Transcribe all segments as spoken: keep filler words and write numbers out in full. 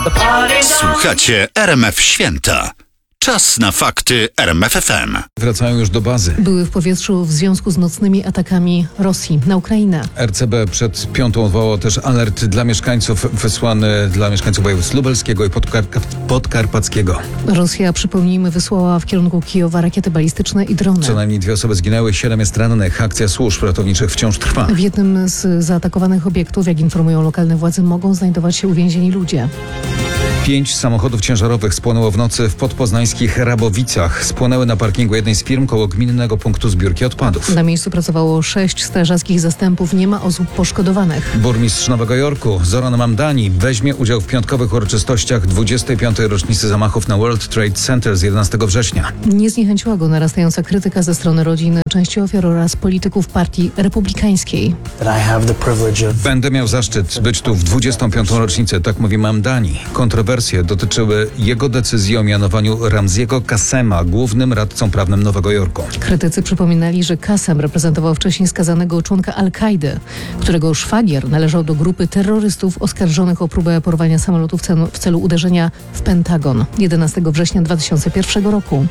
Słuchacie R M F Święta. Czas na fakty R M F F M. Wracają już do bazy. Były w powietrzu w związku z nocnymi atakami Rosji na Ukrainę. R C B przed piątą odwołało też alert dla mieszkańców wysłany dla mieszkańców województw lubelskiego i podkar- podkarpackiego. Rosja, przypomnijmy, wysłała w kierunku Kijowa rakiety balistyczne i drony. Co najmniej dwie osoby zginęły, siedem jest rannych. Akcja służb ratowniczych wciąż trwa. W jednym z zaatakowanych obiektów, jak informują lokalne władze, mogą znajdować się uwięzieni ludzie. Pięć samochodów ciężarowych spłonęło w nocy w podpoznańskich Rabowicach. Spłonęły na parkingu jednej z firm koło gminnego punktu zbiórki odpadów. Na miejscu pracowało sześć strażackich zastępów, nie ma osób poszkodowanych. Burmistrz Nowego Jorku, Zoran Mamdani, weźmie udział w piątkowych uroczystościach dwudziestej piątej rocznicy zamachów na World Trade Center z jedenastego września. Nie zniechęciła go narastająca krytyka ze strony rodziny, części ofiar oraz polityków partii republikańskiej. Będę miał zaszczyt być tu w dwudziestą piątą rocznicę, tak mówi Mamdani. Kontrowersje dotyczyły jego decyzji o mianowaniu Ramziego Kassema głównym radcą prawnym Nowego Jorku. Krytycy przypominali, że Kassem reprezentował wcześniej skazanego członka Al-Kaidy, którego szwagier należał do grupy terrorystów oskarżonych o próbę porwania samolotu w celu, w celu uderzenia w Pentagon jedenastego września dwa tysiące pierwszego roku.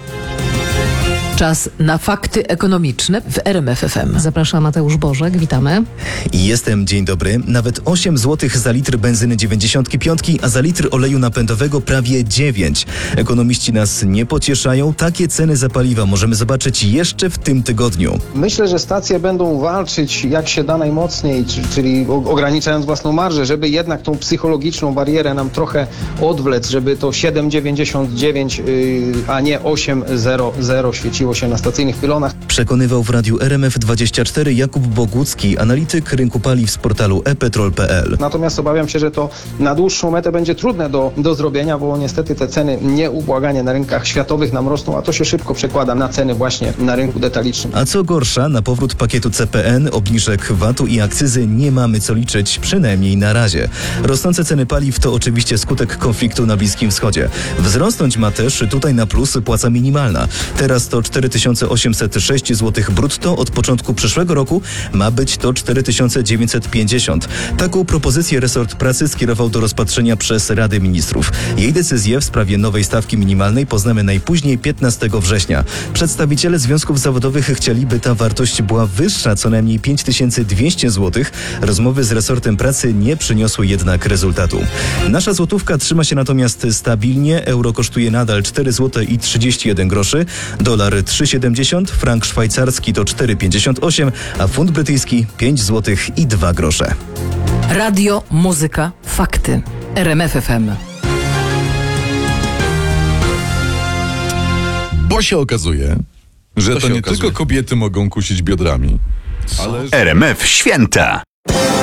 Czas na fakty ekonomiczne w R M F F M. Zaprasza Mateusz Bożek, witamy. Jestem, dzień dobry. Nawet osiem złotych za litr benzyny dziewięćdziesiąt pięć, a za litr oleju napędowego prawie dziewięć. Ekonomiści nas nie pocieszają. Takie ceny za paliwa możemy zobaczyć jeszcze w tym tygodniu. Myślę, że stacje będą walczyć jak się da najmocniej, czyli ograniczając własną marżę, żeby jednak tą psychologiczną barierę nam trochę odwlec, żeby to siedem dziewięćdziesiąt dziewięć, a nie osiem zero zero świeciło się na stacyjnych pylonach. Przekonywał w radiu R M F dwadzieścia cztery Jakub Bogucki, analityk rynku paliw z portalu e petrol kropka p l. Natomiast obawiam się, że to na dłuższą metę będzie trudne do, do zrobienia, bo niestety te ceny nieubłaganie na rynkach światowych nam rosną, a to się szybko przekłada na ceny właśnie na rynku detalicznym. A co gorsza, na powrót pakietu C P N, obniżek V A T u i akcyzy nie mamy co liczyć, przynajmniej na razie. Rosnące ceny paliw to oczywiście skutek konfliktu na Bliskim Wschodzie. Wzrosnąć ma też tutaj na plus płaca minimalna. Teraz to cztery tysiące osiemset sześć złotych brutto, od początku przyszłego roku ma być to cztery tysiące dziewięćset pięćdziesiąt. Taką propozycję resort pracy skierował do rozpatrzenia przez Radę Ministrów. Jej decyzję w sprawie nowej stawki minimalnej poznamy najpóźniej piętnastego września. Przedstawiciele związków zawodowych chcieliby ta wartość była wyższa, co najmniej pięć tysięcy dwieście złotych. Rozmowy z resortem pracy nie przyniosły jednak rezultatu. Nasza złotówka trzyma się natomiast stabilnie. Euro kosztuje nadal cztery złote i trzydzieści jeden groszy, dolar trzy siedemdziesiąt, frank szwajcarski to cztery pięćdziesiąt osiem, a funt brytyjski pięć złotych i dwa grosze. Radio, muzyka, fakty. R M F F M. Bo się okazuje, że To to się nie okazuje. tylko kobiety mogą kusić biodrami, ale... R M F Święta.